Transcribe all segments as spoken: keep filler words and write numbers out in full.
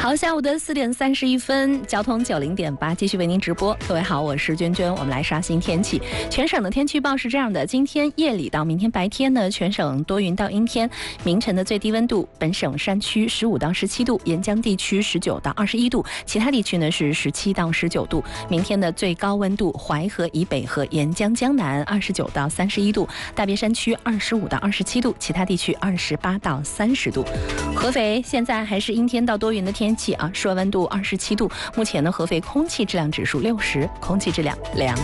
好，下午的四点三十一分，交通九零点八继续为您直播。各位好，我是娟娟，我们来刷新天气。全省的天气预报是这样的：今天夜里到明天白天呢，全省多云到阴天。明晨的最低温度，本省山区十五到十七度，沿江地区十九到二十一度，其他地区呢是十七到十九度。明天的最高温度，淮河以北和沿江江南二十九到三十一度，大别山区二十五到二十七度，其他地区二十八到三十度。合肥现在还是阴天到多云的天气啊，室外温度二十七度。目前呢，合肥空气质量指数六十，空气质量良。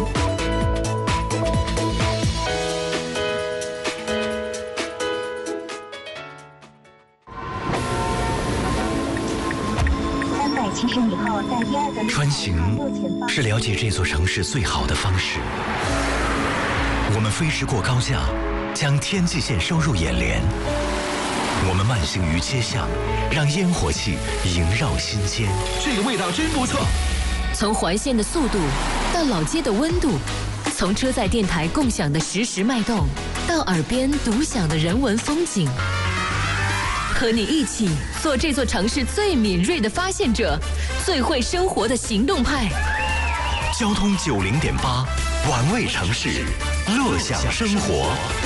穿行是了解这座城市最好的方式。我们飞驰过高架，将天际线收入眼帘。我们慢行于街巷，让烟火气萦绕心间。 这个味道真不错。 从环线的速度到老街的温度，从车载电台共享的实时脉动，到耳边独享的人文风景。和你一起做这座城市最敏锐的发现者，最会生活的行动派。 交通九零点八，玩味城市，乐享生活。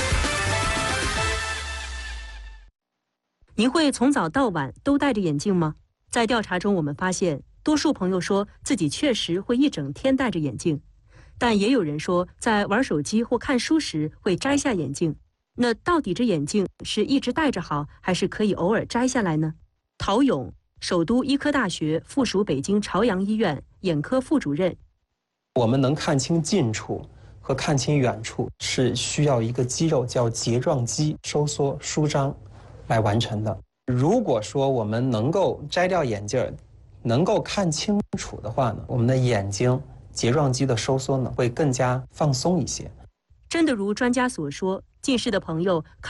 您会从早到晚都戴着眼镜吗？在调查中，我们发现，多数朋友说自己确实会一整天戴着眼镜，但也有人说，在玩手机或看书时会摘下眼镜。那到底这眼镜是一直戴着好，还是可以偶尔摘下来呢？陶勇，首都医科大学附属北京朝阳医院眼科副主任。 我们能看清近处和看清远处，是需要一个肌肉叫睫状肌收缩舒张来完成的。如果说我们能够摘掉眼镜，能够看清楚的话呢，我们的眼睛睫状肌的收缩呢会更加放松一些。 真的如专家所说，近视的朋友